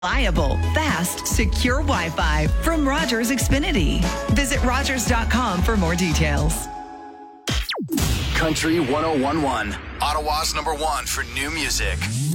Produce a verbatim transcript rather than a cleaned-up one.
Reliable, fast, secure Wi-Fi from Rogers Xfinity. Visit Rogers dot com for more details. Country one oh one point one, Ottawa's number one for new music.